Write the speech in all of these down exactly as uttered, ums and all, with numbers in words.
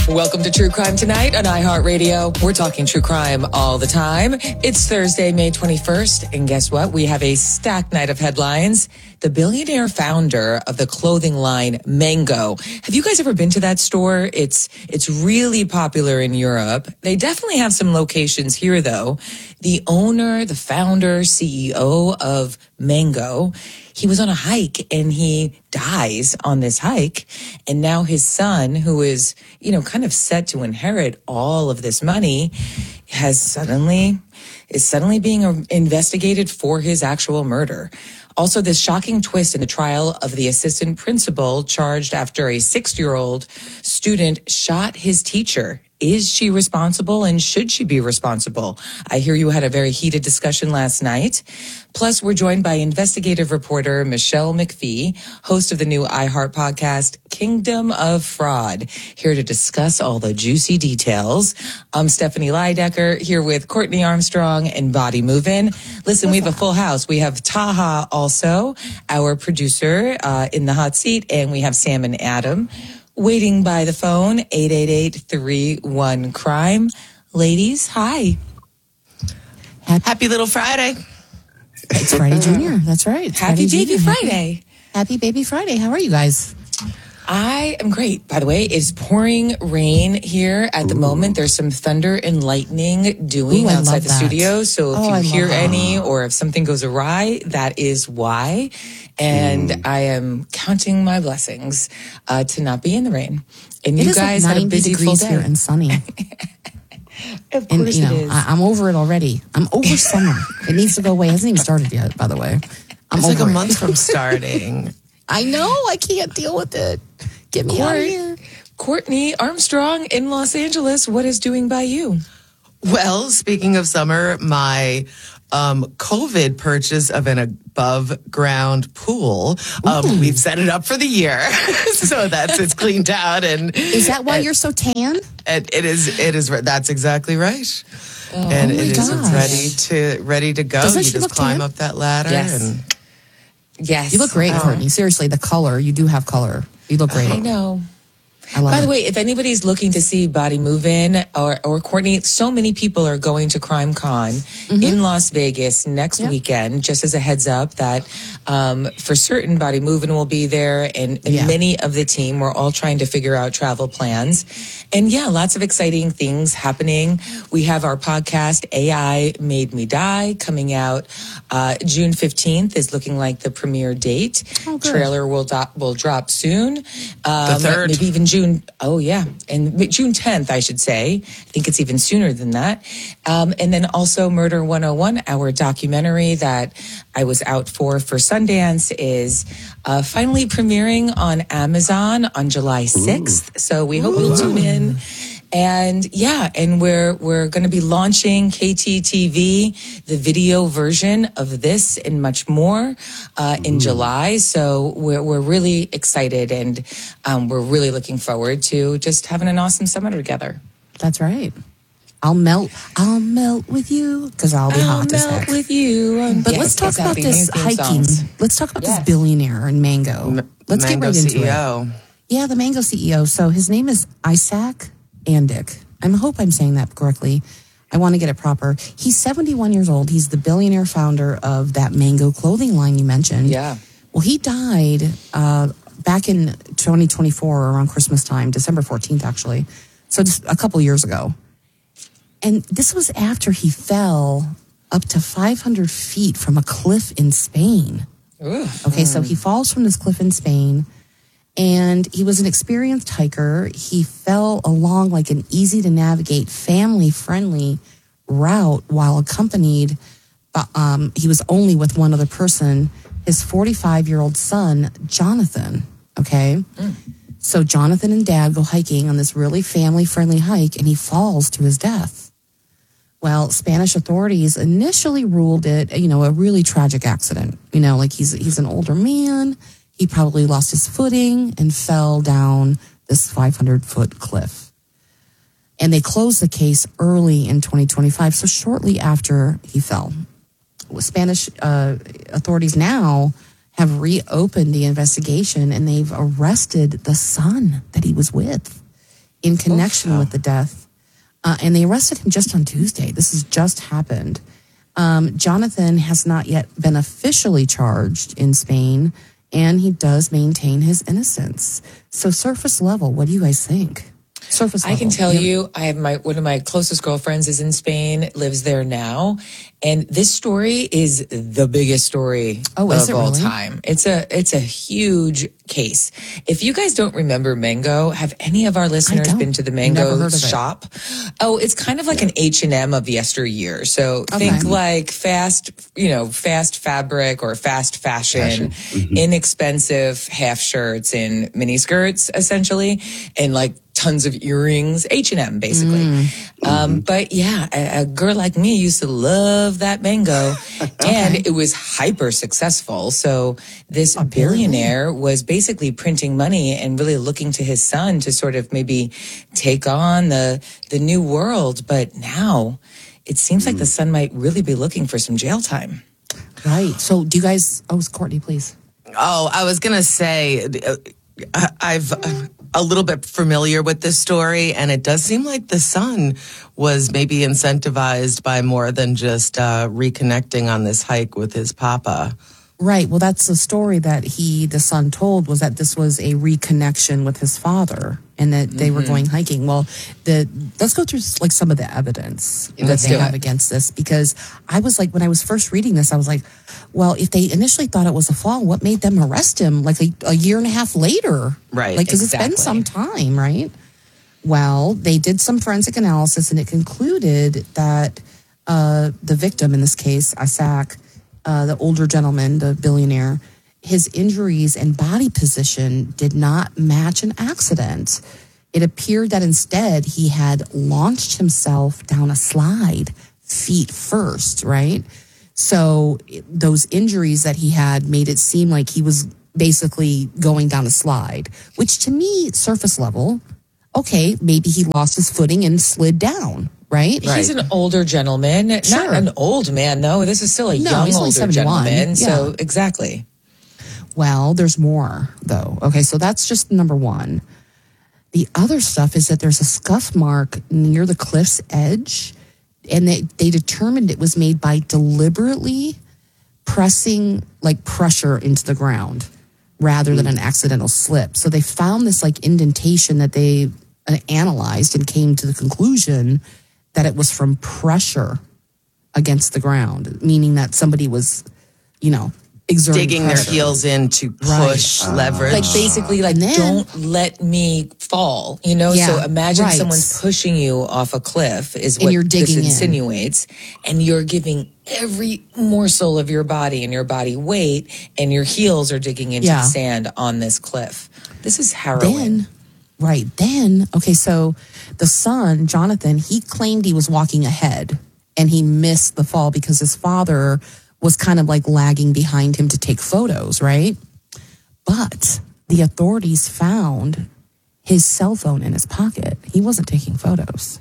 Welcome to True Crime Tonight on iHeartRadio. We're talking true crime all the time. It's Thursday, May twenty-first, and guess what? We have a stacked night of headlines. The billionaire founder of the clothing line Mango. Have you guys ever been to that store? It's it's really popular in Europe. They definitely have some locations here, though. The owner, the founder, C E O of Mango, he was on a hike and he dies on this hike. And now his son, who is, you know, kind of set to inherit all of this money, has suddenly is suddenly being investigated for his actual murder. Also, this shocking twist in the trial of the assistant principal charged after a six-year-old student shot his teacher. Is she responsible, and should she be responsible? I hear you had a very heated discussion last night. Plus, we're joined by investigative reporter Michelle McPhee, host of the new iHeart podcast, Kingdom of Fraud, here to discuss all the juicy details. I'm Stephanie Leidecker, here with Courtney Armstrong and Body Movin'. Listen, we have a full house. We have Taha also, our producer, uh, in the hot seat, and we have Sam and Adam waiting by the phone, eight eight eight, three one, crime. Ladies, hi. Happy, Happy little Friday. It's Friday Junior. That's right. It's Happy Friday Baby Junior. Friday. Happy, happy Baby Friday. How are you guys? I am great. By the way, it's pouring rain here at the Ooh. moment. There's some thunder and lightning doing Ooh, outside the that. studio. So if oh, you I hear love any or if something goes awry, that is why. And mm. I am counting my blessings uh, to not be in the rain. And it you is guys like had a busy full day. Here and sunny. Of and, course you know, it is. I, I'm over it already. I'm over summer. It needs to go away. It hasn't even started yet, by the way. I'm it's over like a it. month from starting. I know. I can't deal with it. Get me Court, out of here. Courtney Armstrong in Los Angeles. What is doing by you? Well, speaking of summer, my um, COVID purchase of an above ground pool, um, we've set it up for the year. So that's it's cleaned out. And is that why and, you're so tan? It, it is. It is. That's exactly right. Oh, and oh it gosh. is ready to ready to go. Doesn't you she just look climb tan? up that ladder. Yes. And yes. You look great, oh. Courtney. Seriously, the color. You do have color. You look great. I know. I love By it. the way, if anybody's looking to see Body Movin' or, or Courtney, so many people are going to Crime Con mm-hmm. in Las Vegas next yep. weekend. Just as a heads up that um, for certain Body Movin' will be there, and, and yeah. many of the team, we're all trying to figure out travel plans. And yeah, lots of exciting things happening. We have our podcast, A I Made Me Die, coming out uh, June fifteenth is looking like the premiere date. Oh, good. Trailer will, do- will drop soon. Um, the third. Maybe even June. June, oh yeah, and June tenth, I should say. I think it's even sooner than that. Um, and then also Murder one oh one, our documentary that I was out for for Sundance, is uh, finally premiering on Amazon on July sixth. Ooh. So we hope Ooh. you'll tune in. And yeah, and we're we're going to be launching K T T V, the video version of this and much more uh, in July. So we're we're really excited, and um, we're really looking forward to just having an awesome summer together. That's right. I'll melt. I'll melt with you because I'll be I'll hot as heck. melt with you. Um, but yes, let's talk exactly. about this hiking. Songs. Let's talk about yes. this billionaire in Mango. M- let's Mango get right into C E O. it. Yeah, the Mango C E O. So his name is Isaac Andick. I hope I'm saying that correctly. I want to get it proper. He's seventy-one years old. He's the billionaire founder of that Mango clothing line you mentioned. Yeah. Well, he died uh, back in twenty twenty-four around Christmas time, December fourteenth, actually. So just a couple years ago. And this was after he fell up to five hundred feet from a cliff in Spain. Ooh. Okay, so he falls from this cliff in Spain. And he was an experienced hiker. He fell along like an easy to navigate, family friendly route while accompanied, um, he was only with one other person, his forty-five year old son, Jonathan. Okay. Mm. So Jonathan and dad go hiking on this really family friendly hike, and he falls to his death. Well, Spanish authorities initially ruled it, you know, a really tragic accident. You know, like he's, he's an older man. He probably lost his footing and fell down this five hundred foot cliff. And they closed the case early in twenty twenty-five, so shortly after he fell. Spanish uh, authorities now have reopened the investigation, and they've arrested the son that he was with. in connection with the death. Uh, and they arrested him just on Tuesday. This has just happened. Um, Jonathan has not yet been officially charged in Spain, and he does maintain his innocence. So surface level, what do you guys think? Surface level. I can tell Yep. you, I have my one of my closest girlfriends is in Spain, lives there now, and this story is the biggest story Oh, of is it all really? time. It's a it's a huge case. If you guys don't remember Mango, have any of our listeners don't. been to the Never Mango heard of it. shop? Oh, it's kind of like an H and M of yesteryear. So Okay. think like fast, you know, fast fabric or fast fashion, inexpensive half shirts and mini skirts, essentially, and like tons of earrings, H and M basically. Mm. Um, but yeah, a, a girl like me used to love that Mango, and it was hyper successful. So this billionaire was basically printing money and really looking to his son to sort of maybe take on the the new world. But now it seems like the son might really be looking for some jail time. Right. So do you guys, oh, Courtney, please. Oh, I was going to say, uh, I- I've uh, a little bit familiar with this story, and it does seem like the son was maybe incentivized by more than just uh, reconnecting on this hike with his papa. Right. Well, that's the story that he, the son, told, was that this was a reconnection with his father and that they were going hiking. Well, the let's go through like some of the evidence Let's that they do have it. against this, because I was like, when I was first reading this, I was like, well, if they initially thought it was a fall, what made them arrest him like a, a year and a half later? Right, Like, because it's been exactly. some time, right? Well, they did some forensic analysis, and it concluded that uh, the victim, in this case, Isaac, uh, the older gentleman, the billionaire, his injuries and body position did not match an accident. It appeared that instead he had launched himself down a slide feet first, right? So it- those injuries that he had made it seem like he was basically going down a slide, which to me, surface level, okay, maybe he lost his footing and slid down, right? He's an older gentleman, Sure. not an old man. No, this is still a No, young he's only older seventy-one. gentleman. So Yeah. exactly. Well, there's more, though. Okay, so that's just number one. The other stuff is that there's a scuff mark near the cliff's edge, and they, they determined it was made by deliberately pressing like pressure into the ground rather than an accidental slip. So they found this like indentation that they uh, analyzed and came to the conclusion that it was from pressure against the ground, meaning that somebody was, you know, exerting Digging pressure. their heels in to push, leverage. Like basically, like And then- don't let me fall. You know, Yeah, so imagine right. someone's pushing you off a cliff is And what you're this digging in. insinuates, and you're giving every morsel of your body and your body weight, and your heels are digging into Yeah. the sand on this cliff. This is harrowing. Then, right then, okay, so the son, Jonathan, he claimed he was walking ahead and he missed the fall because his father was kind of like lagging behind him to take photos, right? But the authorities found his cell phone in his pocket. He wasn't taking photos.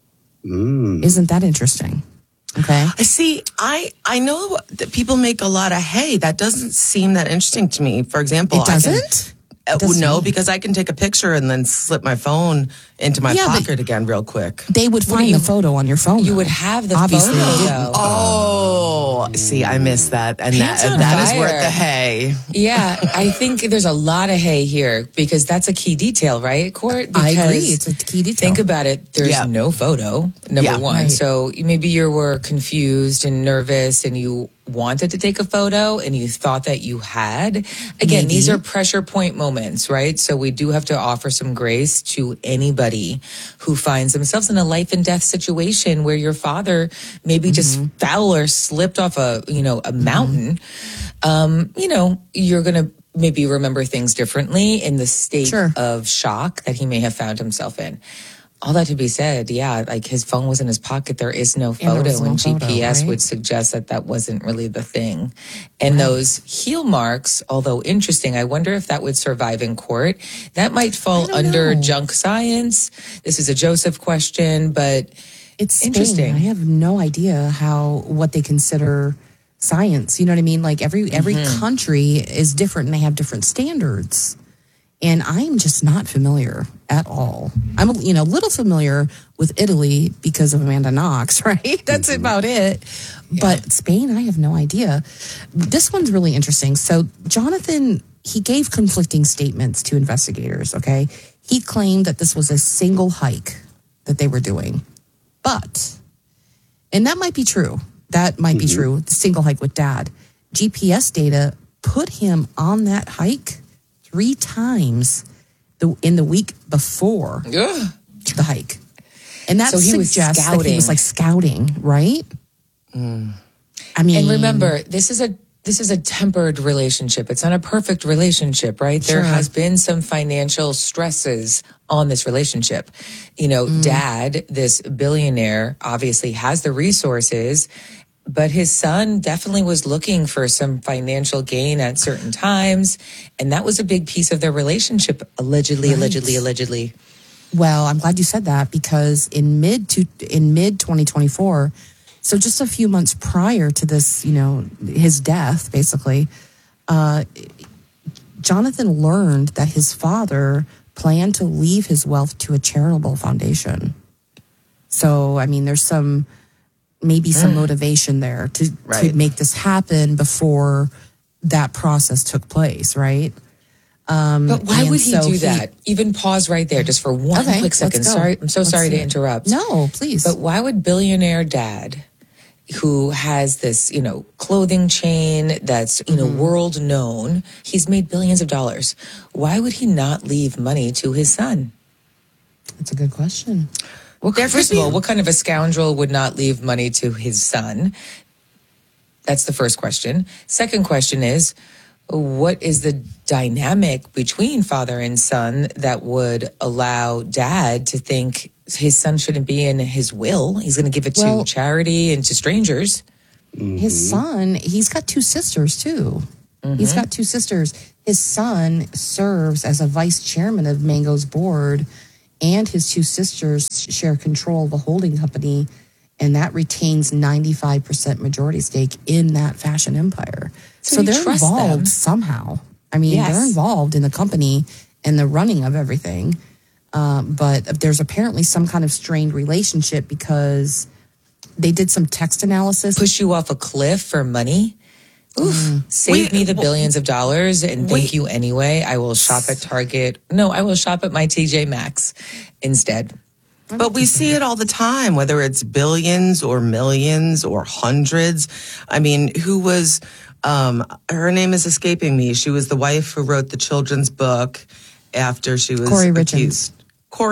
Isn't that interesting? Okay. I see. I I know that people make a lot of hay. That doesn't seem that interesting to me. For example, It I can- doesn't? Uh, It doesn't no, mean- because I can take a picture and then slip my phone into my Yeah, but- pocket again real quick. They would find the photo on your phone. You though. would have the Obviously, photo, they didn't. though. Oh, see, I missed that, and Pants that on that is fire. worth the hay. Yeah, I think there's a lot of hay here because that's a key detail, right, Court? I Because agree. It's a key detail. Think about it. There's Yeah. no photo, number Yeah. one. Right. So maybe you were confused and nervous and you wanted to take a photo and you thought that you had. Again, Maybe. these are pressure point moments, right? So we do have to offer some grace to anybody who finds themselves in a life and death situation where your father maybe just Mm-hmm. fell or slipped off a, you know, a mountain. Um, you know, you're going to maybe remember things differently in the state Sure. of shock that he may have found himself in. All that to be said, yeah, like his phone was in his pocket. There is no And there photo, was no and G P S photo, right? would suggest that that wasn't really the thing. And those heel marks, although interesting, I wonder if that would survive in court. That might fall don't under know. junk science. This is a Joseph question, but It's Spain. Interesting. I have no idea how what they consider science. You know what I mean? Like every every Mm-hmm. country is different and they have different standards. And I'm just not familiar at all. I'm, you know, a little familiar with Italy because of Amanda Knox, right? That's mm-hmm. about it. Yeah. But Spain, I have no idea. This one's really interesting. So Jonathan, he gave conflicting statements to investigators, okay? He claimed that this was a single hike that they were doing. But, and that might be true. That might mm-hmm. be true. The single hike with Dad. G P S data put him on that hike three times the, in the week before Ugh. the hike. And that so he suggests was that he was like scouting, right? Mm. I mean, and remember, this is a this is a tempered relationship. It's not a perfect relationship, right? Sure. There has been some financial stresses on this relationship. You know, mm. Dad, this billionaire, obviously has the resources, but his son definitely was looking for some financial gain at certain times. And that was a big piece of their relationship, allegedly, right. allegedly, allegedly. Well, I'm glad you said that, because in mid to, in mid twenty twenty-four, so just a few months prior to this, you know, his death, basically, uh, Jonathan learned that his father planned to leave his wealth to a charitable foundation. So, I mean, there's some... maybe some mm. motivation there to, right. to make this happen before that process took place, right? Um, but why would he so do he, that? Even pause right there just for one okay, quick second. Sorry, I'm so let's sorry to interrupt. No, please. But why would billionaire Dad, who has this, you know, clothing chain that's, you know, mm-hmm. world known, he's made billions of dollars. Why would he not leave money to his son? That's a good question. Well, first of all, what kind of a scoundrel would not leave money to his son? That's the first question. Second question is, what is the dynamic between father and son that would allow Dad to think his son shouldn't be in his will? He's going to give it well, to charity and to strangers. Mm-hmm. His son, he's got two sisters too. Mm-hmm. He's got two sisters. His son serves as a vice chairman of Mango's board, and his two sisters share control of a holding company, and that retains ninety-five percent majority stake in that fashion empire. So, so they're involved them. somehow. I mean, yes. they're involved in the company and the running of everything. Uh, but there's apparently some kind of strained relationship because they did some text analysis. Push you off a cliff for money? Oof. Mm. Save wait, me the billions of dollars and wait. thank you anyway. I will shop at Target. No, I will shop at my T J Maxx instead. But we see it all the time, whether it's billions or millions or hundreds. I mean, who was, um, her name is escaping me. She was the wife who wrote the children's book after she was Corey accused.